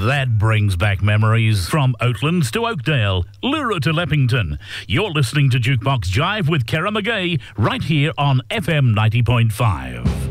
That brings back memories from Oatlands to Oakdale, Lura to Leppington. You're listening to Jukebox Jive with Kara McGee right here on FM 90.5.